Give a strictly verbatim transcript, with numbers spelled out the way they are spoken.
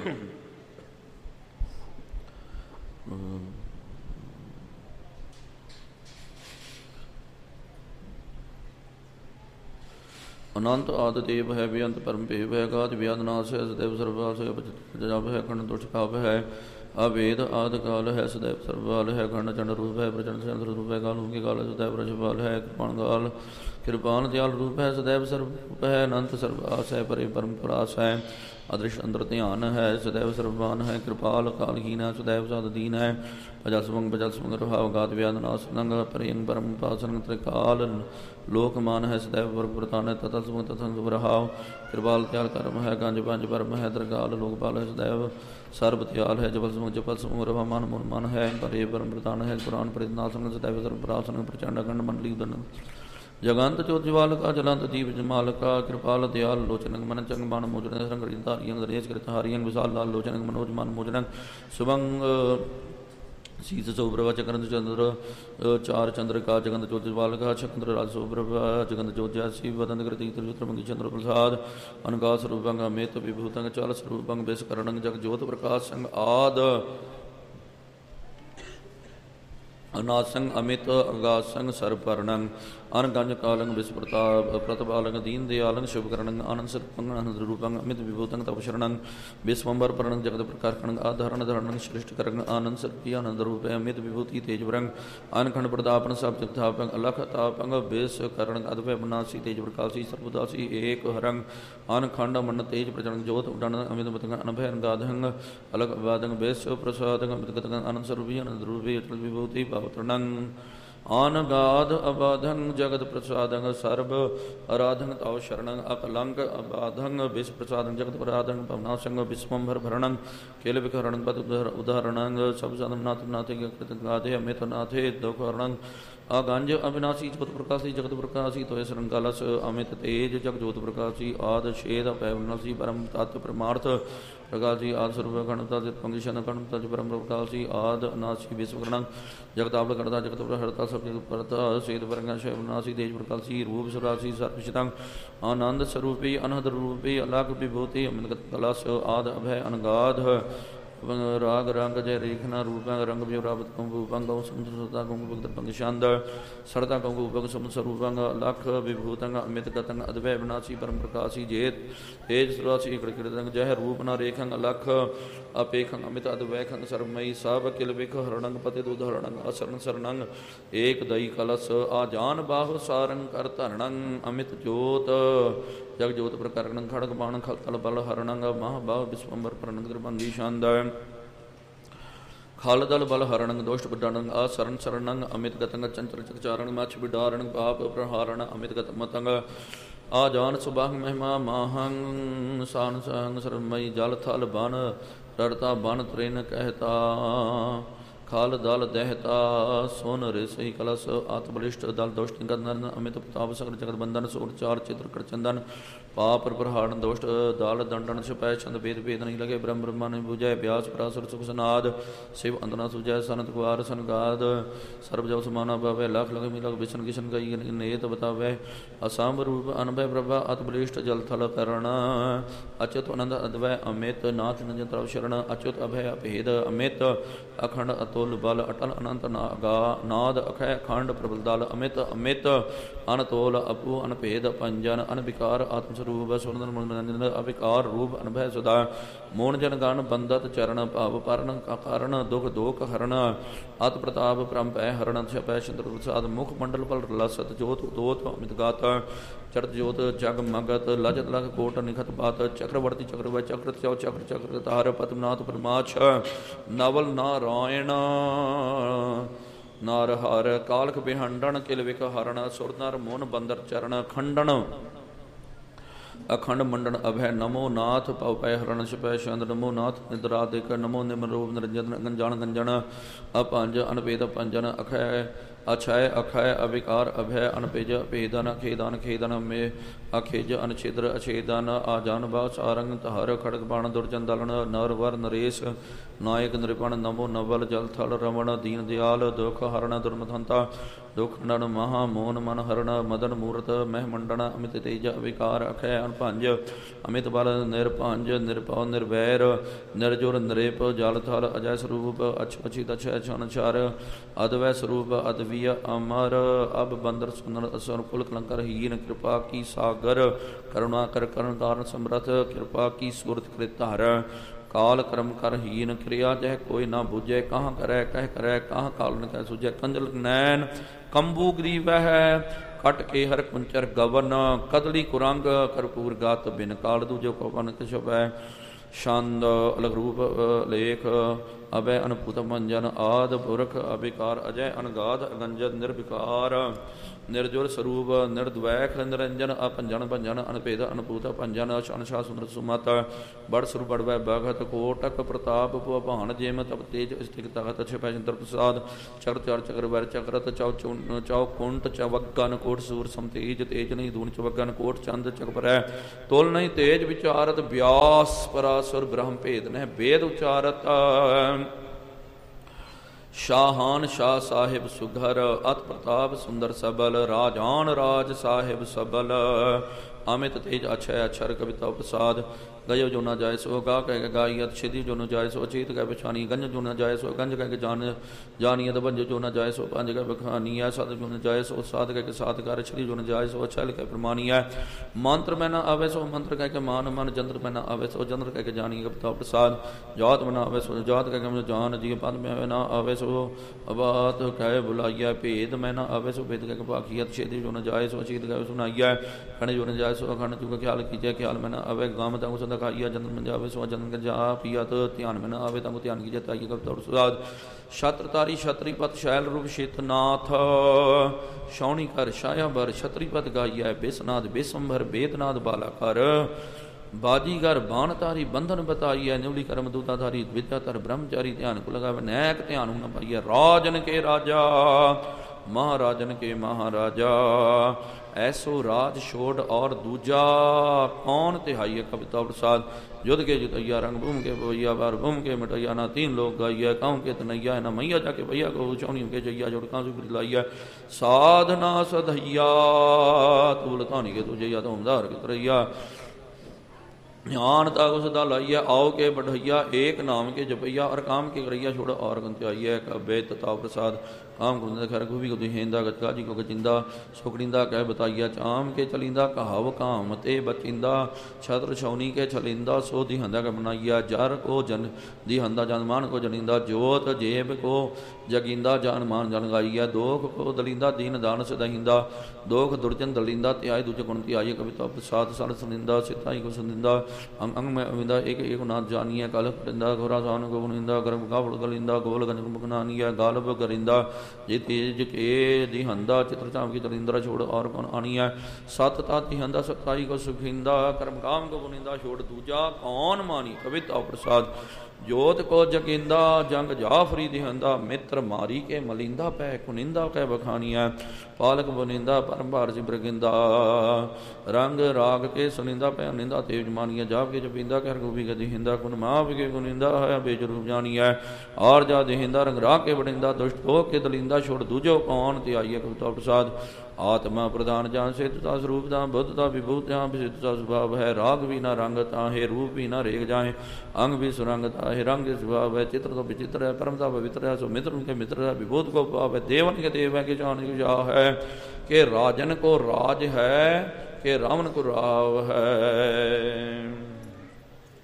ਅਨੰਤ ਆਦ ਦੇਵ ਹੈ ਬੇਅੰਤ ਪਰਮ ਭੇਵ ਹੈ ਗਾਤ ਵਿਆਦ ਨਾਸ ਹੈ ਸਦੈਵ ਸਰਵਾਸ ਹੈ ਜਪ ਹੈ ਖੰਡ ਦੁਸ਼ ਕਾਪ ਹੈ ਅਵੇਦ ਆਦ ਕਾਲ ਹੈ ਸਦੈਵ ਸਰਵਾਲ ਹੈ ਖੰਡ ਚੰਡ ਰੂਪ ਹੈ ਪ੍ਰਚੰਡ ਚੰਦ ਰੂਪ ਹੈ ਕਾਲ ਹੁੰਗੇ ਕਾਲ ਸਦੈਵ ਰਜਵਾਲ ਹੈ ਕਿਰਪਾਨ ਗਾਲ ਕਿਰਪਾਨ ਦਿਆਲ ਰੂਪ ਹੈ ਸਦੈਵ ਸਰੂਪ ਹੈ ਅਨੰਤ ਸਰਵਾਸ ਹੈ ਪਰੇ ਪਰਮ ਪਰਾਸ ਹੈ ਅਦ੍ਰਿਸ਼ ਅੰਦਰ ਧਿਆਨ ਹੈ ਸਦੈਵ ਸਰਵਾਨ ਹੈ ਕਿਰਪਾਲ ਕਾਲਹੀਨ ਹੈ ਸਦੈਵ ਸਦ ਦੀਨ ਹੈ ਅਜਲ ਸਮੰਗ ਬਜਲ ਸਮੰਗ ਰਹਾਵ ਗਾਤ ਵਿਆਦ ਨਾਸ ਨੰਗ ਪਰਿਯੰਗ ਪਰਮ ਪਾਸਨ ਤ੍ਰਿਕਾਲ ਲੋਕਮਾਨ ਹੈ ਸਦੈਵ ਵਰਗ ਪ੍ਰਤਾਨ ਹੈ ਤਤਲ ਸਮੰਗ ਤਤਲ ਰਹਾਵ ਕਿਰਪਾਲ ਤਿਆਲ ਕਰਮ ਹੈ ਗੰਜ ਪੰਜ ਪਰਮ ਹੈ ਦਰਗਾਲ ਲੋਕਪਾਲ ਹੈ ਸਦੈਵ ਸਰਬ ਤਿਆਲ ਹੈ ਜਪਲ ਸਮੰਗ ਜਪਲ ਸਮੰਗ ਰਹਾ ਮਨ ਮੁਨ ਮਨ ਹੈ ਪਰੇ ਪਰਮ ਪ੍ਰਤਾਨ ਹੈ ਪੁਰਾਨ ਪ੍ਰਿਤਨਾਸਨ ਸਦੈਵ ਸਰਬ ਪ੍ਰਾਸਨ ਪ੍ਰਚੰਡ ਅਖੰਡ ਮੰਡਲੀ ਉਦਨ ਜਗੰਤ ਚੋਜਵਾਲ ਕਾ ਜਲੰਤ ਦੀਪ ਜਮਾਲ ਕਾ ਕਿਰਪਾਲ ਦਿਆਲ ਲੋਚਨ ਮਨ ਚੰਗ ਬਾਣ ਮੋਜਨ ਸੰਗਰੀ ਧਾਰੀਆਂ ਦਰੇਜ ਕ੍ਰਿਤ ਹਾਰੀਆਂ ਵਿਸਾਲ ਲਾਲ ਲੋਚਨ ਮਨੋਜ ਮਨ ਮੋਜਨ ਸੁਭੰਗ ਸੀਤ ਸੋਭਰਵਾ ਚਕਰੰਦ ਚੰਦਰ ਚਾਰ ਚੰਦਰ ਕਾ ਜਗੰਤ ਚੋਜਵਾਲ ਕਾ ਚਕੰਦਰ ਰਾਜ ਸੋਭਰਵਾ ਜਗੰਤ ਜੋਜਿਆ ਸੀ ਵਦਨ ਕਰਤੀ ਤ੍ਰਿਜੁਤਰ ਮੰਗੀ ਚੰਦਰ ਪ੍ਰਸਾਦ ਅਨਗਾ ਸਰੂਪੰਗ ਅਮਿਤ ਵਿਭੂਤੰਗ ਚਲ ਸਰੂਪੰਗ ਬਿਸ ਕਰਣੰਗ ਜਗ ਜੋਤ ਪ੍ਰਕਾਸ਼ ਸੰਗ ਆਦ ਅਨਾਸੰਗ ਅਮਿਤ ਅਗਾਸੰਗ ਸਰਪਰਣੰ ਅਨਗੰਜ ਕਾਲੰਗ ਵਿਸਪ੍ਰਤਾਪ ਪ੍ਰਤਪਾਲੰਗ ਦੀਨ ਦਿਆਲੰਗ ਸ਼ੁਭਕਰਣੰਗ ਆਨੰਦ ਸਰਪੰਗ ਆਨੰਦ ਰੂਪੰਗ ਅਮਿਤ ਵਿਭੂਤੰਗ ਤਪਸ਼ਰਣੰਗ ਵਿਸਵੰਬਰ ਪਰਣੰਗ ਜਗਤ ਪ੍ਰਕਾਰਕਣੰਗ ਆਧਾਰਣ ਧਰਣੰਗ ਸ੍ਰਿਸ਼ਟ ਕਰੰਗ ਆਨੰਦ ਸਰਪੀ ਆਨੰਦ ਰੂਪੇ ਅਮਿਤ ਵਿਭੂਤੀ ਤੇਜਵਰੰਗ ਅਨਖੰਡ ਪ੍ਰਤਾਪਨ ਸਭ ਜਗਤਾਪੰਗ ਅਲਖ ਤਾਪੰਗ ਬਿਸ ਕਰਣੰਗ ਅਦਭੈ ਬਨਾਸੀ ਤੇਜ ਪ੍ਰਕਾਸ਼ੀ ਸਰਬਦਾਸੀ ਏਕ ਹਰੰਗ ਅਨਖੰਡ ਮੰਡ ਤੇਜ ਪ੍ਰਚੰਡ ਜੋਤ ਉਡਣ ਅਮਿਤ ਮਤੰਗ ਅਨਭੈ ਅਨਗਾਧੰਗ ਅਲਖ ਵਾਦੰਗ ਬਿਸ ਪ੍ਰਸਾਦੰਗ ਅਮਿਤ ਗਤੰਗ ਆਨੰਦ ਸਰੂਪੀ ਆਨੰਦ ਰੂਪੇ ਅਟਲ ਵਿਭੂਤੀ ਤ੍ਰਿਣੰ ਆਨਗਾਧ ਅਬਾਧੰ ਜਗਤ ਪ੍ਰਸਾਦੰ ਸਰਬ ਅਰਾਧੰ ਤਉ ਸ਼ਰਣੰ ਅਕਲੰਕ ਅਬਾਧੰ ਵਿਸ ਪ੍ਰਸਾਦੰ ਜਗਤ ਪ੍ਰਸਾਦੰ ਭਵਨਾਸੰਗ ਵਿਸਵੰਭਰ ਭਰਣੰ ਕੇਲ ਵਿਕਰਣੰ ਪਦ ਉਦਾਹਰਣੰ ਸਭ ਸਦਮ ਨਾਥ ਨਾਥੇ ਗਾਧੇ ਅਮਿਤ ਨਾਥੇ ਦੁਖ ਹਰਣੰ ਆਗੰਜ ਅਬਿਨਾਸੀ ਜਗਤ ਪ੍ਰਕਾਸ਼ੀ ਜਗਤ ਪ੍ਰਕਾਸ਼ੀ ਤੋਏ ਸਰੰਗਾਲਸ ਅਮਿਤ ਤੇਜ ਜਗ ਜੋਤ ਪ੍ਰਕਾਸ਼ੀ ਆਦ ਛੇਦ ਅਪੈ ਵਿਨਾਸੀ ਪਰਮ ਤਤ ਪ੍ਰਮਾਰਥ ਪ੍ਰਕਾਸ਼ੀ ਆਦ ਸਰੂਪ ਖੰਡਤਾ ਜਿਤ ਪੰਗੀਸ਼ਨ ਖੰਡਤਾ ਜ ਪਰਮ ਪ੍ਰਕਾਸ਼ੀ ਆਦ ਅਨਾਸੀ ਵਿਸਵਕਰਣੰ ਜਗਤਾਵਲ ਕਰਤਾ ਜਗਤ ਪ੍ਰਹਰਤਾ ਸਭ ਜਗਤ ਪਰਤਾ ਸੇਦ ਪਰੰਗਾ ਸ਼ੈ ਵਿਨਾਸੀ ਤੇਜ ਪ੍ਰਕਾਸ਼ੀ ਰੂਪ ਸਰਾਸੀ ਸਰਪਿਸ਼ਤੰ ਆਨੰਦ ਸਰੂਪੀ ਅਨਹਦ ਰੂਪੀ ਅਲਖ ਵਿਭੂਤੀ ਅਮਿਤ ਕਲਸ ਆਦ ਅਭੈ ਅਨਗਾਧ ਰਾਗ ਰੰਗ ਜੈ ਰੇਖਨਾ ਰੂਪੰਗ ਰੰਗ ਵਿਉ ਰਾਬਤ ਕੰਗੂ ਪੰਗਉ ਸਮੁਦਰ ਸਦਾ ਕੰਗੂ ਭਗਤ ਪੰਗ ਛੰਦ ਸਰਦਾ ਕੰਗੂ ਭਗ ਸਮੁਦ ਸਰੂਪੰਗ ਲਖ ਵਿਭੂਤੰਗ ਅਮਿਤ ਗਤੰਗ ਅਦਵੈ ਵਿਨਾਸੀ ਪਰਮ ਪ੍ਰਕਾਸ਼ੀ ਜੇਤ ਤੇਜ ਸਰਾਸੀ ਕਿੜਕਿੜਤੰਗ ਜਹ ਰੂਪ ਨ ਰੇਖੰਗ ਲਖ ਅਪੇਖੰਗ ਅਮਿਤ ਅਦਵੈਖੰਗ ਸਰਮਈ ਸਭ ਕਿਲ ਵਿਖ ਹਰਣੰਗ ਪਤਿ ਦੁਧ ਹਰਣੰਗ ਅਸਰਨ ਸਰਣੰਗ ਏਕ ਦਈ ਕਲਸ ਆ ਜਾਨ ਬਾਹੁ ਸਾਰੰਗ ਕਰ ਧਰਣੰ ਅਮਿਤ ਜੋਤ ਜਗ ਜੋਤ ਪ੍ਰਕਰਣੰ ਖੜਗ ਬਾਣ ਖਲਤਲ ਬਲ ਹਰਣੰਗ ਮਹ ਬਾਹੁ ਵਿਸਵੰਬਰ ਪਰਣੰਗ ਦਰਬੰਗੀ ਛੰਦ ਖਲ ਦਲ ਬਲ ਹਰਣੰਗ ਦੋਸ਼ਟ ਬਿਡਾਣੰਗ ਆਸਰਨ ਸਰਣੰਗ ਅਮਿਤ ਗਤੰਗ ਚੰਚਲ ਚਕਚਾਰਣ ਮਛ ਬਿਡਾਰਣ ਪਾਪ ਪ੍ਰਹਾਰਣ ਅਮਿਤ ਗਤ ਮਤੰਗ ਆ ਜਾਨ ਸੁਭੰਗ ਮਹਿਮਾ ਮਾਹੰ ਸਾਨ ਸੰਗ ਸਰਮਈ ਜਲ ਥਲ ਬਨ ਰੜਤਾ ਬਨ ਤ੍ਰਿਨ ਕਹਿਤਾ ਖਾਲ ਦਲ ਦਹਿਤਾ ਸੋਨ ਰਿਸੀ ਕਲਸ ਆਤ ਬਲਿਸ਼ਟ ਦਲ ਦੋਸ਼ਟ ਗੰਦਨ ਅਮਿਤ ਪ੍ਰਤਾਪ ਸਕਰ ਜਗਤ ਬੰਦਨ ਸੋਟ ਚਾਰ ਚਿਤਰ ਕਰਚੰਦਨ ਪਾਪ ਪ੍ਰਹਾਰਣ ਦੋਸ਼ਟ ਦਾਲ ਦੰਡਨ ਛਪੈ ਛੰਦ ਵੇਦ ਵੇਦ ਨਹੀਂ ਲਗੇ ਬ੍ਰਹਮ ਬ੍ਰਹਮਾ ਨੇ ਬੁਝੈ ਵਿਆਸ ਪਰਾਸਰ ਸੁਖ ਸਨਾਦ ਸ਼ਿਵ ਅੰਦਨਾ ਸੁਜੈ ਸਨਤ ਕੁਆਰ ਸੰਗਾਦ ਸਰਬ ਜਪ ਸਮਾਨਾ ਭਾਵੈ ਲਖ ਲਗ ਮਿਲਗ ਵਿਸ਼ਨ ਕਿਸ਼ਨ ਗਈ ਨੇਤ ਬਤਾਵੈ ਅਸਾਮ ਰੂਪ ਅਨਭੈ ਪ੍ਰਭਾ ਅਤ ਬਲਿਸ਼ਟ ਜਲ ਥਲ ਕਰਣ ਅਚਿਤ ਅਨੰਦ ਅਦਵੈ ਅਮਿਤ ਨਾਥ ਨਿਜ ਤਰਵ ਸ਼ਰਣ ਅਚਿਤ ਅਭੈ ਅਭੇਦ ਅਮਿਤ ਅਖੰਡ ਅਤੁਲ ਬਲ ਅਟਲ ਅਨੰਤ ਨਾਗਾ ਨਾਦ ਅਖੈ ਖੰਡ ਪ੍ਰਬਲ ਦਲ ਅਮਿਤ ਅਮਿਤ ਅਨਤੋਲ ਅਪੂ ਅਨਭੇਦ ਪੰਜਨ ਅਨਵਿਕਾਰ ਆਤਮ ਸਰੂਪ ਸੁਨੰਦਨ ਮਨੰਦਨ ਅਵਿਕਾਰ ਰੂਪ ਅਨਭੈ ਸਦਾ ਮੋਹਨ ਜਨ ਗਣ ਬੰਦਤ ਚਰਨ ਭਾਵ ਪਰਨ ਕਾਰਨ ਦੁਖ ਦੋਖ ਹਰਣ ਅਤ ਪ੍ਰਤਾਪ ਪ੍ਰਮ ਭੈ ਹਰਣ ਛਪੈ ਚੰਦਰ ਪ੍ਰਸਾਦ ਮੁਖ ਮੰਡਲ ਪਲ ਲਸਤ ਜੋਤ ਉਦੋਤ ਅਮਿਤ ਗਾਤ ਚੜਤ ਜੋਤ ਜਗ ਮਗਤ ਲਜਤ ਲਖ ਕੋਟ ਨਿਖਤ ਪਾਤ ਚਕਰਵਰਤੀ ਚਕਰਵ ਚਕਰ ਚਉ ਚਕਰ ਚਕਰ ਤਾਰ ਪਦਮਨਾਥ ਪਰਮਾਛ ਨਵਲ ਨਾਰਾਇਣ ਨਾਰ ਹਰ ਕਾਲਖ ਬਿਹੰਡਣ ਕਿਲ ਵਿਖ ਹਰਣ ਸੁਰ ਨਰ ਮੋਨ ਬੰਦਰ ਚਰਨ ਖੰਡਣ ਅਖੰਡ ਮੰਡਨ ਅਭੈ ਨਮੋ ਨਾਥ ਪਉ ਪੈ ਹਰਣ ਛਪੈ ਛੰਦ ਨਮੋ ਨਾਥ ਨਿਦਰਾਦਿਕ ਨਮੋ ਨਿਮਨ ਰੂਪ ਨਿਰੰਜਨ ਗੰਜਾਨ ਗੰਜਨ ਅਪੰਜ ਅਨਪੇਦ ਪੰਜਨ ਅਖੈ अक्षय अक्षय अविकार अभय अनपेज अपेदन खेदन खेदन में अखेज अनछेद्र अछेदन आजान बा सारंग तहर खड़ग बाण दुर्जन दलन नर वर नरेश नायक नृपण नमो नवल जल थल रमण दीन दयाल दुख हरण दुर्मथंता दुख नन महा मोहन मन हरण मदन मूर्त मह मंडन अमित तेज अविकार अक्षय अनभंज अमित बल निरभंज निरपौ निर्वैर निर्जुर नृप जल थल अजय स्वरूप अछुअछित अक्षय क्षणचार अद्वै स्वरूप अद्विय अमर अब बंदर सुंदर असुर कुल कलंकर हीन कृपा की सागर करुणा कर करुण तारण समरथ कृपा की सूरत कृतार काल कर्म कर हीन क्रिया जह कोई ना बुझे कहाँ करे कह करे कहाँ कालन कह सुझे कंजल नैन कंबू ग्रीव है कट के हर कुंचर गवन कदली कुरंग करपूर गात बिन काल दूजो पवन किशप है छंद अलग रूप लेख अभय अनपुत मंजन आद पुरख अभिकार अजय अनगाध अगंजन निर्विकार निर्जुर स्वरूप निर्द्वैख निरंजन अपंजन भंजन अनभेद अनपूत भंजन अनशा सुंदर सुमत बड़ सुर बड़वै भगत कोटक प्रताप भान जेम तप तेज स्थित तखत छिपै चंद्र प्रसाद चक्र चार चक्र वैर चक्रत चौ चौ कुंट चवगन कोट सूर समतेज तेज नहीं दून चवगन कोट चंद चक पर तोल नहीं तेज विचारत व्यास परासुर ब्रह्म भेद न वेद उचारत शाहान शाह साहिब सुघर अत प्रताप सुंदर सबल राजान राज साहिब सबल अमित तेज अक्षय अक्षर कविता प्रसाद गयो जो न जाय सो गा कह गाई छिदी जो न जाय सो अचीत कह पछानी गंज जो न जाय सो गंज कह के जान जानियत बंज जो न जाय सो पंज कह बखानी है सद जो न जाय सो साध कह के साध कर छिदी जो न जाय सो छल कह प्रमानी है मंत्र में न आवे सो मंत्र कह के मान मन जंत्र में न आवे सो जंत्र कह के जानी कविता प्रसाद जात में न आवे सो जात कह के जान जी पद में न आवे सो अबात कह बुलाइया भेद में न आवे सो भेद कह के भाखियत छिदी जो न जाय सो अचीत कह सुनाइया खंड जो न जाय सो अखंड चुका ख्याल कीजिए ख्याल में न आवे गाम तंग खाइया जन्म में जावे सो जन्म के जा पिया तो ध्यान में न आवे तंग ध्यान कीजिए ताकि कविता सुराद छत्रतारी छत्रीपत शैल रूप शीतनाथ शौणी कर शाया बर छत्रीपत गाइया बेसनाद बेसंभर बेदनाद बाला कर बाजीगर बाणतारी बंधन बताई है निवली कर्म दूताधारी विद्याधर ब्रह्मचारी ध्यान को लगा नैक ध्यान न पाइए राजन के राजा महाराजन के महाराजा ऐसो राज छोड़ और दूजा कौन तिहाई कविता प्रसाद युद्ध के जुतैया रंग भूम के भैया बार भूम के मिटैया ना तीन लोग गाइया काऊ के तनैया ना मैया जाके भैया को चौनी के जैया जोड़ कांसू लाइया साधना सधैया तूल तानी के तुझैया तो उमदार के तरैया ध्यान तक उसदा लाइया आओ के बढ़ैया एक नाम के जपैया और काम के करैया छोड़ और गंत्याइया कबे तता प्रसाद काम गुरुंदा खैर खूबी को दुहेंदा गचका जी को गचिंदा सुकड़िंदा कह बताइया चाम के चलिंदा कहाव काम ते बचिंदा छत्र छौनी के छलिंदा सो दिहंदा का बनाइया जर को जन दिहंदा जनमान को जनिंदा जोत जेब को जगिंदा जान मान जन गाइया दोख को दलिंदा दीन दान सदाहिंदा दोख दुर्जन दलिंदा त्याय दूजे गुण त्याय कविता प्रसाद सल सुनिंदा सिताई को सुनिंदा अंग अंग में अविंदा एक एक नाथ जानिया काल करिंदा घोरा सान को गुनिंदा गर्भ गावड़ गलिंदा गोल गंज मुगनानिया गालब करिंदा जे तेज के दिहंदा चित्र चाम की दलिंद्रा छोड़ और कौन आनिया सत ता दिहंदा सताई को सुखिंदा कर्म काम को गुनिंदा छोड़ दूजा कौन मानी कविता प्रसाद जोत को जगिंदा जंग जाफरी दिहंदा मित्र मारी के मलिंदा पै कुनिंदा कै बखानिया पालक बुनिंदा परम भार सिमरगिंदा रंग राग के सुनिंदा पै निंदा तेज मानिया जाप के जपिंदा कर गोभी के दिहिंदा कुन माप के गुनिंदा है बेज रूप जानिया और जा दिहिंदा रंग राग के बड़िंदा दुष्ट हो के दलिंदा छोड़ दूजो कौन ते आइए कविता प्रसाद आत्मा प्रधान जान सिद्धता स्वरूपता बुद्धता विभूता विसिद्धता स्वभाव है राग भी ना रंगता है रूप भी ना रेग जाए अंग भी सुरंगता है रंग स्वभाव है चित्र तो विचित्र है परमता पवित्र है सो मित्र के मित्र है विभूत को भाव है देवन के देव है कि जान की जा है कि राजन को राज है कि रावण को राव है।